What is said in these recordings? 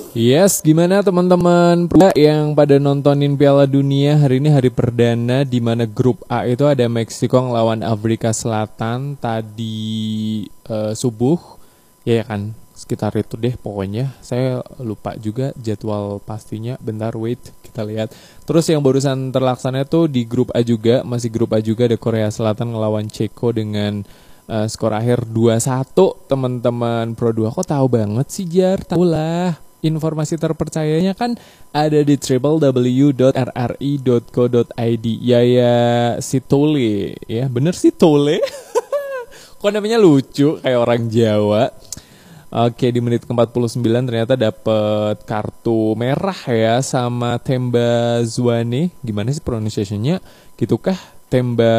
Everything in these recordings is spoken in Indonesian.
Yes, gimana teman-teman yang pada nontonin Piala Dunia hari ini hari perdana di mana grup A itu ada Meksiko ngelawan Afrika Selatan tadi subuh, ya kan sekitar itu deh pokoknya. Saya lupa juga jadwal pastinya. Bentar, wait, kita lihat. Terus yang barusan terlaksana itu di grup A juga, masih grup A juga ada Korea Selatan ngelawan Ceko dengan skor akhir 2-1 teman-teman Pro 2. Kok tahu banget sih Jar? Tahu lah. Informasi terpercayanya kan ada di www.rri.co.id. Ya Sitole, ya bener Sitole. Kok namanya lucu kayak orang Jawa. Oke, di menit ke-49 ternyata dapat kartu merah ya sama Temba Zwane. Gimana sih pronunciation-nya? Gitukah? Temba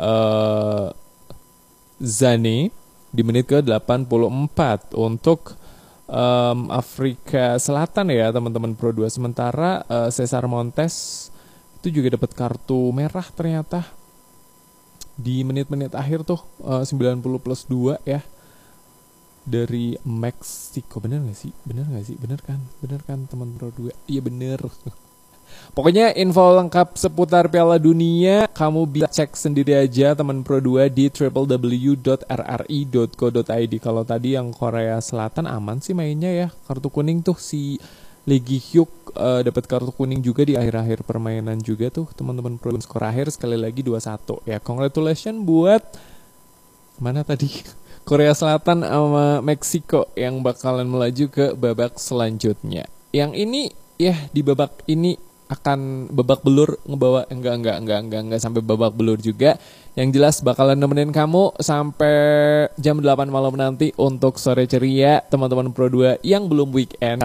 Zane di menit ke-84 untuk Afrika Selatan ya teman-teman Pro 2. Sementara Cesar Montes itu juga dapat kartu merah ternyata di menit-menit akhir tuh 90 plus 2 ya dari Meksiko. Bener gak sih? Bener kan teman Pro 2? Iya bener. Pokoknya info lengkap seputar Piala Dunia kamu bisa cek sendiri aja teman Pro 2 di www.rri.co.id. Kalau tadi yang Korea Selatan aman sih mainnya ya. Kartu kuning tuh si Lee Gi-hyuk dapat kartu kuning juga di akhir-akhir permainan juga tuh teman-teman Pro. Skor akhir sekali lagi 2-1. Ya congratulations buat mana tadi? Korea Selatan sama Meksiko yang bakalan melaju ke babak selanjutnya. Yang ini ya di babak ini akan babak belur ngebawa enggak sampai babak belur juga. Yang jelas bakalan nemenin kamu sampai jam 8 malam nanti untuk sore ceria teman-teman Pro 2 yang belum weekend.